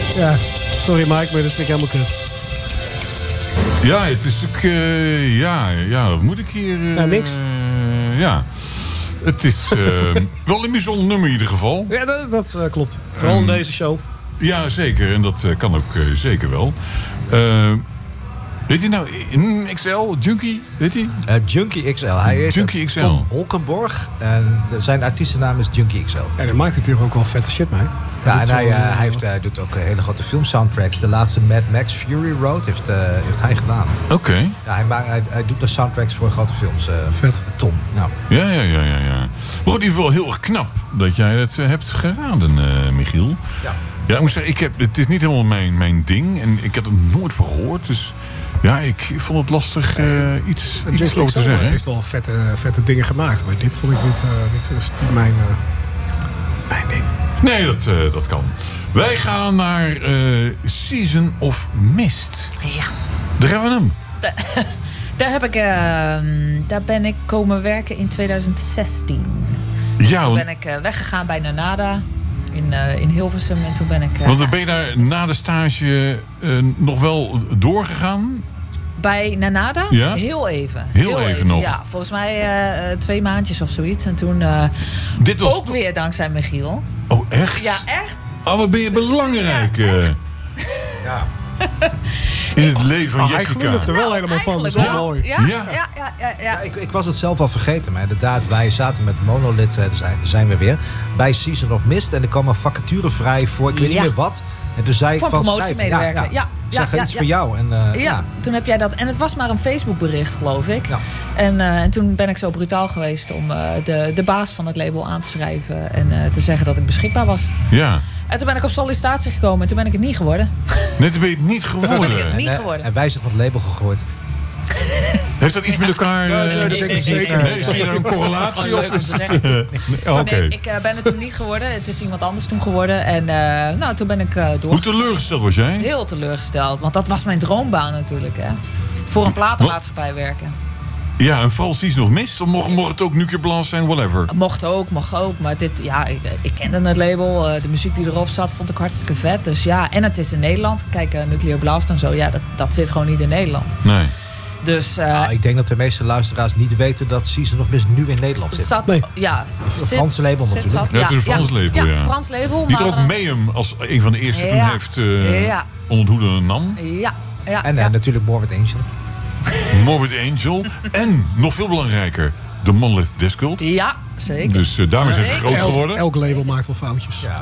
Ja, sorry Mike, maar dat vind ik helemaal kut. Ja, het is natuurlijk... wat moet ik hier... niks. Ja. Het is wel een bijzonder nummer in ieder geval. Ja, dat klopt. Vooral in deze show. Ja, zeker. En dat kan ook zeker wel. Weet hij nou XL? Junkie? Weet hij? Junkie XL. Hij is Junkie XL. Tom Holkenborg. En zijn artiestennaam is Junkie XL. Ja, dat maakt natuurlijk ook wel vette shit mee. Ja, en hij doet ook hele grote filmsoundtracks. De laatste Mad Max Fury Road heeft hij gedaan. Oké. Ja, hij doet de soundtracks voor grote films. Vet. Tom. Nou. Ja. Maar in ieder geval heel erg knap dat jij het hebt geraden, Michiel. Ja. Ja, ik moet zeggen, het is niet helemaal mijn ding. En ik heb het nooit verhoord. Dus ja, ik vond het lastig iets over te zeggen. Hij heeft wel vette dingen gemaakt. Maar dit vond ik niet mijn ding. Nee, dat kan. Wij gaan naar Season of Mist. Ja. Daar hebben we hem. Daar ben ik komen werken in 2016. Ja, toen ben ik weggegaan bij Nanada in Hilversum. En toen ben ik... want dan ben je daar na de stage nog wel doorgegaan? Bij Nanada? Ja? Heel even. Heel even nog? Ja, volgens mij 2 maandjes of zoiets. En toen Dit was ook weer dankzij Michiel. Oh, echt? Ja, echt. Oh, wat ben je belangrijk. Ja. In het leven van Hij Jessica. gluurt er wel helemaal van. Dat is wel mooi. Ja. Ik was het zelf al vergeten. Maar inderdaad, wij zaten met Monolith. Dus daar zijn we weer. Bij Season of Mist. En er kwam een vacature vrij voor, ik weet niet meer wat. En toen zei ik van promotiemedewerker. Ja. Iets voor jou. En, toen heb jij dat. En het was maar een Facebook-bericht, geloof ik. Ja. En toen ben ik zo brutaal geweest om de baas van het label aan te schrijven. En te zeggen dat ik beschikbaar was. Ja. En toen ben ik op sollicitatie gekomen. En toen ben ik het niet geworden. Net ben je het niet geworden. geworden. En wij zijn van het label gegooid. Heeft dat iets met elkaar... Nee, dat denk ik zeker. Nee, zie je daar een correlatie of is het... Oké. Nee, ik ben het toen niet geworden. Het is iemand anders toen geworden. En toen ben ik door. Hoe teleurgesteld was jij? Heel teleurgesteld. Want dat was mijn droombaan natuurlijk. Hè. Voor een platenmaatschappij werken. Ja, en vooral Season of Mist? Of mocht het ook Nuclear Blast zijn, whatever? Mocht ook. Maar ik kende het label. De muziek die erop zat vond ik hartstikke vet. Dus ja, en het is in Nederland. Kijk, Nuclear Blast en zo. Ja, dat zit gewoon niet in Nederland. Nee. Dus, ik denk dat de meeste luisteraars niet weten dat Season of Mist nu in Nederland zit. Nee. Ja, een Franse label natuurlijk. Ja, het is een Frans label, ja. Frans label. Die er ook Mayhem als een van de eerste toen heeft onder het hoede nam. Ja. En natuurlijk Morbid Angel. Morbid Angel. En, nog veel belangrijker, de Monolith Death Cult. Ja, zeker. Dus daarmee zijn ze groot geworden. Elk label maakt wel foutjes. Ja.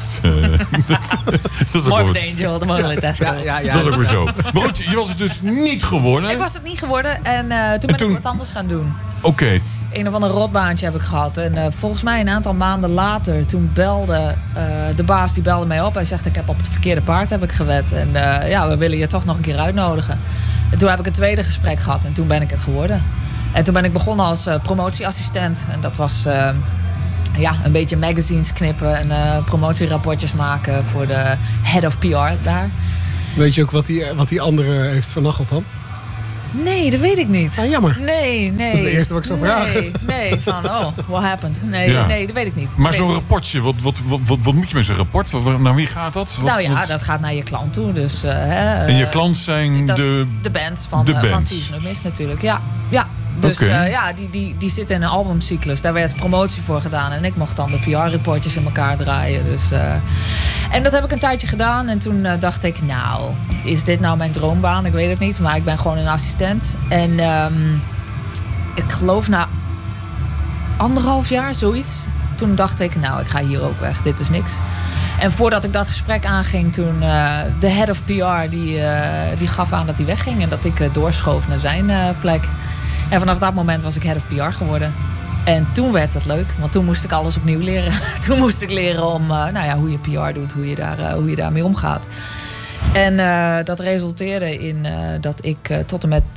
Dat is Morbid Angel, de Monolith Death Cult. Ja. Dat is ook weer zo. Maar goed, je was het dus niet geworden. Ik was het niet geworden en toen ben ik wat anders gaan doen. Oké. Een of ander rotbaantje heb ik gehad. En volgens mij een aantal maanden later, toen belde de baas die belde mij op. Hij zegt, ik heb op het verkeerde paard heb ik gewed. En we willen je toch nog een keer uitnodigen. En toen heb ik een tweede gesprek gehad en toen ben ik het geworden. En toen ben ik begonnen als promotieassistent. En dat was een beetje magazines knippen en promotierapportjes maken voor de head of PR daar. Weet je ook wat die andere heeft vernacheld dan? Nee, dat weet ik niet. Ah, jammer. Nee. Dat is het eerste wat ik zou vragen. Nee, what happened? Nee, dat weet ik niet. Maar zo'n rapportje, wat moet je met zo'n rapport? Naar wie gaat dat? Dat gaat naar je klant toe. Dus, en je klant zijn de bands van Season of Mist natuurlijk. Ja. Dus die zitten in een albumcyclus. Daar werd promotie voor gedaan. En ik mocht dan de PR-reportjes in elkaar draaien. Dus, en dat heb ik een tijdje gedaan. En toen dacht ik, is dit nou mijn droombaan? Ik weet het niet. Maar ik ben gewoon een assistent. En ik geloof na 1,5 jaar, zoiets. Toen dacht ik, ik ga hier ook weg. Dit is niks. En voordat ik dat gesprek aanging, toen de head of PR... die gaf aan dat hij wegging. En dat ik doorschoof naar zijn plek. En vanaf dat moment was ik head of PR geworden. En toen werd het leuk, want toen moest ik alles opnieuw leren. Toen moest ik leren om hoe je PR doet, hoe je daarmee omgaat. En dat resulteerde in dat ik tot en met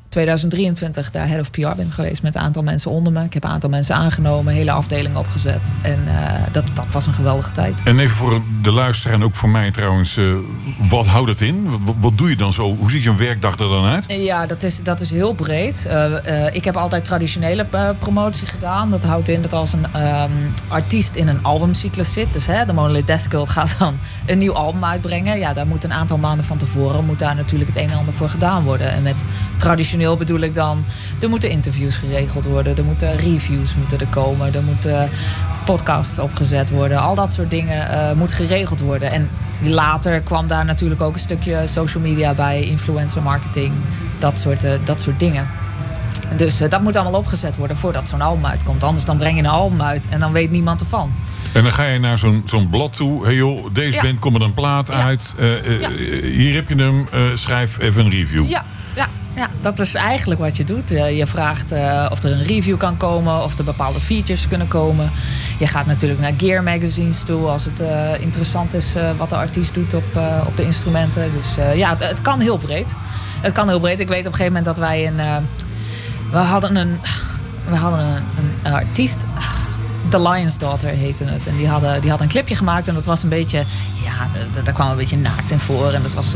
2023 daar head of PR ben geweest met een aantal mensen onder me. Ik heb een aantal mensen aangenomen, hele afdeling opgezet. En dat was een geweldige tijd. En even voor de luisteraar en ook voor mij trouwens, wat houdt het in? Wat doe je dan zo? Hoe ziet zo'n werkdag er dan uit? Ja, dat is heel breed. Ik heb altijd traditionele promotie gedaan. Dat houdt in dat als een artiest in een albumcyclus zit, dus de Monolith Death Cult gaat dan een nieuw album uitbrengen. Ja, daar moet een aantal maanden van tevoren moet daar natuurlijk het een en ander voor gedaan worden. En met traditioneel bedoel ik dan, er moeten interviews geregeld worden, er moeten reviews er komen, er moeten podcasts opgezet worden. Al dat soort dingen moet geregeld worden. En later kwam daar natuurlijk ook een stukje social media bij, influencer marketing, dat soort dingen. Dus dat moet allemaal opgezet worden voordat zo'n album uitkomt. Anders dan breng je een album uit en dan weet niemand ervan. En dan ga je naar zo'n blad toe. Hey joh, deze band komt er een plaat uit. Hier heb je hem. Schrijf even een review. Ja, dat is eigenlijk wat je doet. Je vraagt of er een review kan komen, of er bepaalde features kunnen komen. Je gaat natuurlijk naar gear magazines toe als het interessant is wat de artiest doet op de instrumenten. Dus het kan heel breed. Het kan heel breed. Ik weet op een gegeven moment dat wij we hadden een artiest. The Lion's Daughter heette het. En die had een clipje gemaakt. En dat was een beetje... Ja, daar kwam een beetje naakt in voor. En dat was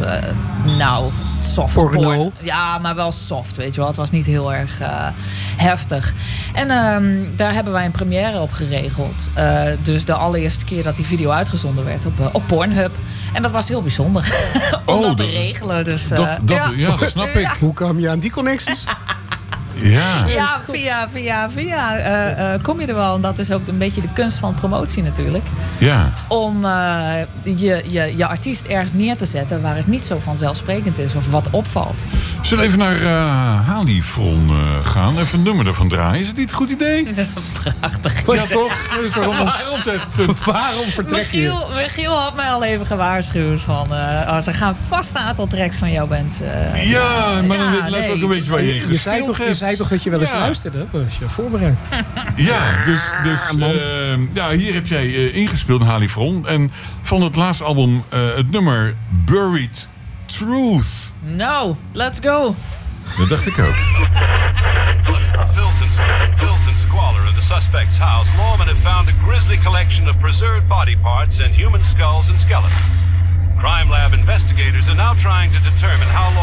soft porn. Ja, maar wel soft, weet je wel. Het was niet heel erg heftig. En daar hebben wij een première op geregeld. Dus de allereerste keer dat die video uitgezonden werd op Pornhub. En dat was heel bijzonder. Om dat te regelen. Dus, dat snap ik. Hoe kwam je aan die connecties? Ja, via kom je er wel. En dat is ook een beetje de kunst van promotie natuurlijk. Ja. Om je artiest ergens neer te zetten waar het niet zo vanzelfsprekend is of wat opvalt. Zullen we even naar Halifron gaan? Even een nummer ervan draaien. Is het niet een goed idee? Prachtig. Ja, toch? Dat is toch een ontzettend... Waarom vertrek je? Michiel had mij al even gewaarschuwd van... ze gaan vast een aantal tracks van jou, bands. Maar dan blijft ook een beetje waar je in gespeeld hebt. Je zei toch dat je wel eens luisterde? Was je voorbereid? Ja, dus hier heb jij ingespeeld in Halifron. En van het laatste album het nummer Buried Truth. Nou, let's go. Dat dacht ik ook. Filth and squalor in the suspect's house. Lawmen have found a grisly collection of preserved body parts and human skulls and skeletons. Crime lab investigators are now trying to determine how